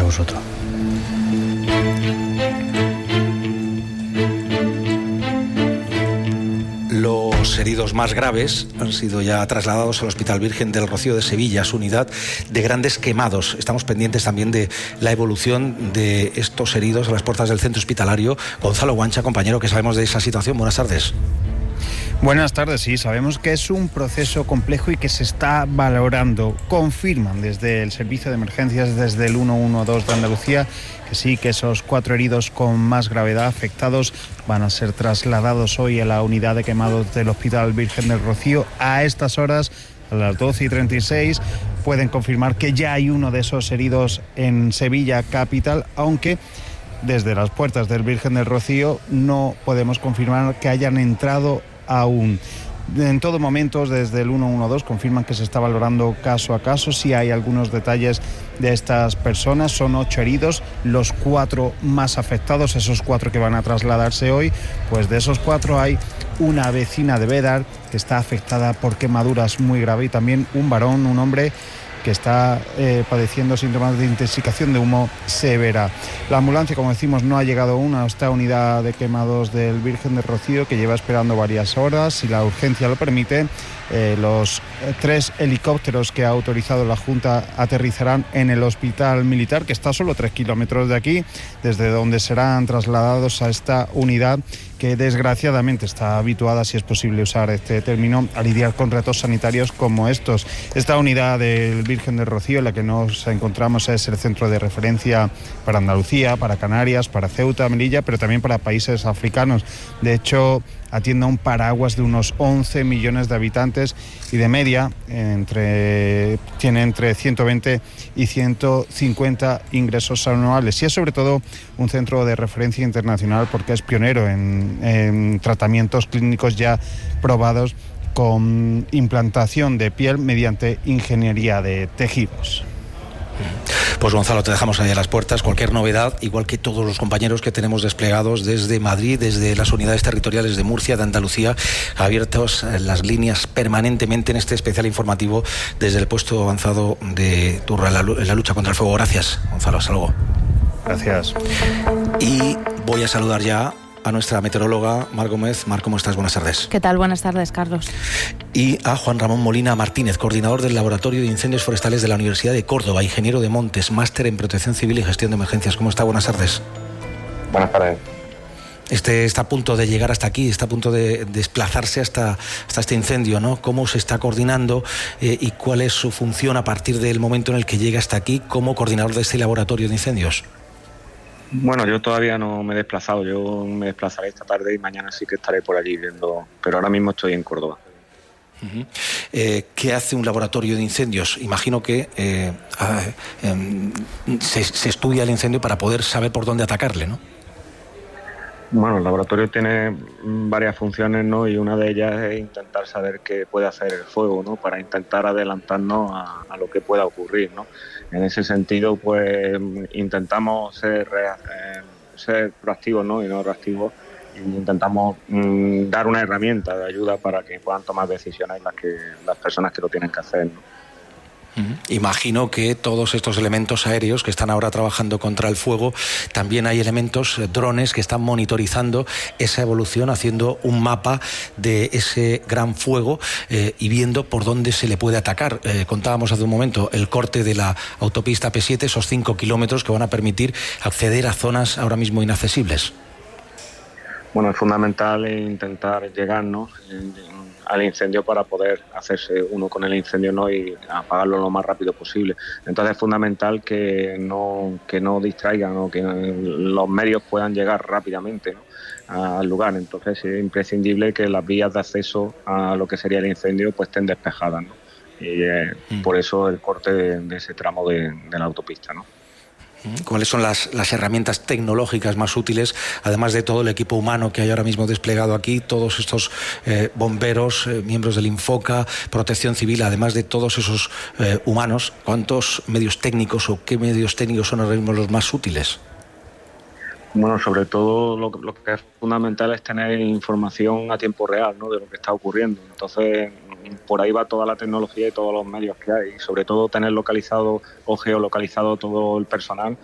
vosotros. Los heridos más graves han sido ya trasladados al Hospital Virgen del Rocío de Sevilla, su unidad de grandes quemados. Estamos pendientes también de la evolución de estos heridos a las puertas del centro hospitalario. Gonzalo Guancha, compañero, ¿qué sabemos de esa situación? Buenas tardes. Buenas tardes, sí, sabemos que es un proceso complejo y que se está valorando. Confirman desde el Servicio de Emergencias, desde el 112 de Andalucía, que sí, que esos 4 heridos con más gravedad afectados van a ser trasladados hoy a la unidad de quemados del Hospital Virgen del Rocío. A estas horas, a las 12:36, pueden confirmar que ya hay uno de esos heridos en Sevilla capital, aunque desde las puertas del Virgen del Rocío no podemos confirmar que hayan entrado aún. En todo momento, desde el 112 confirman que se está valorando caso a caso. Sí hay algunos detalles de estas personas. Son 8 heridos, los 4 más afectados, esos 4 que van a trasladarse hoy. Pues de esos 4 hay una vecina de Bédar que está afectada por quemaduras muy graves y también un varón, un hombre que está padeciendo síntomas de intoxicación de humo severa. La ambulancia, como decimos, no ha llegado aún a esta unidad de quemados del Virgen del Rocío, que lleva esperando varias horas. Si la urgencia lo permite, los 3 helicópteros que ha autorizado la Junta aterrizarán en el Hospital Militar, que está a solo 3 kilómetros de aquí, desde donde serán trasladados a esta unidad que desgraciadamente está habituada, si es posible usar este término, a lidiar con retos sanitarios como estos. Esta unidad del Virgen del Rocío, en la que nos encontramos, es el centro de referencia para Andalucía, para Canarias, para Ceuta, Melilla, pero también para países africanos. De hecho, atiende a un paraguas de unos 11 millones de habitantes y de media tiene entre 120 y 150 ingresos anuales. Y es sobre todo un centro de referencia internacional porque es pionero en tratamientos clínicos ya probados con implantación de piel mediante ingeniería de tejidos. Pues Gonzalo, te dejamos ahí a las puertas. Cualquier novedad, igual que todos los compañeros que tenemos desplegados desde Madrid, desde las unidades territoriales de Murcia, de Andalucía, abiertos las líneas permanentemente en este especial informativo desde el puesto avanzado de Turra en la lucha contra el fuego. Gracias, Gonzalo, hasta luego. Gracias. Y voy a saludar ya a nuestra meteoróloga Mar Gómez. Mar, ¿cómo estás? Buenas tardes. ¿Qué tal? Buenas tardes, Carlos. Y a Juan Ramón Molina Martínez, coordinador del Laboratorio de Incendios Forestales de la Universidad de Córdoba, ingeniero de montes, máster en Protección Civil y Gestión de Emergencias. ¿Cómo está? Buenas tardes. Buenas tardes. Está a punto de llegar hasta aquí, está a punto de desplazarse hasta este incendio, ¿no? ¿Cómo se está coordinando y cuál es su función a partir del momento en el que llega hasta aquí como coordinador de este laboratorio de incendios? Bueno, yo todavía no me he desplazado, yo me desplazaré esta tarde y mañana sí que estaré por allí viendo, pero ahora mismo estoy en Córdoba. Uh-huh. ¿Qué hace un laboratorio de incendios? Imagino que se estudia el incendio para poder saber por dónde atacarle, ¿no? Bueno, el laboratorio tiene varias funciones, ¿no? Y una de ellas es intentar saber qué puede hacer el fuego, ¿no? Para intentar adelantarnos a lo que pueda ocurrir, ¿no? En ese sentido, pues intentamos ser proactivos, ¿no? Y no reactivos. Intentamos dar una herramienta de ayuda para que puedan tomar decisiones las personas que lo tienen que hacer, ¿no? Imagino que todos estos elementos aéreos que están ahora trabajando contra el fuego, también hay elementos, drones, que están monitorizando esa evolución, haciendo un mapa de ese gran fuego y viendo por dónde se le puede atacar. Contábamos hace un momento el corte de la autopista P7, esos 5 kilómetros que van a permitir acceder a zonas ahora mismo inaccesibles. Bueno, es fundamental intentar llegar, ¿no?, al incendio para poder hacerse uno con el incendio, ¿no?, y apagarlo lo más rápido posible. Entonces es fundamental que no distraigan, o que los medios puedan llegar rápidamente, ¿no?, al lugar. Entonces es imprescindible que las vías de acceso a lo que sería el incendio pues estén despejadas, ¿no? Y por eso el corte de ese tramo de la autopista, ¿no? ¿Cuáles son las herramientas tecnológicas más útiles, además de todo el equipo humano que hay ahora mismo desplegado aquí, todos estos bomberos, miembros del Infoca, Protección Civil, además de todos esos humanos? ¿Cuántos medios técnicos o qué medios técnicos son ahora mismo los más útiles? Bueno, sobre todo lo que es fundamental es tener información a tiempo real, ¿no?, de lo que está ocurriendo. Entonces, por ahí va toda la tecnología y todos los medios que hay, y sobre todo tener localizado o geolocalizado todo el personal